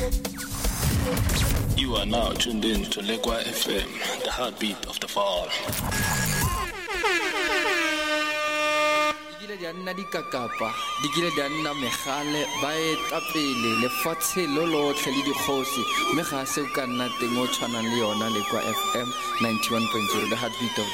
You are now tuned in to Lekwa FM, the heartbeat of the fall. Di a nna dikakapa di kile di a nna megale ba etapele lefatshe lo lotlhe le dikgosi mme ga se o ka nna teng o tshwanang le yona Lekwa FM 91.0 the heartbeat of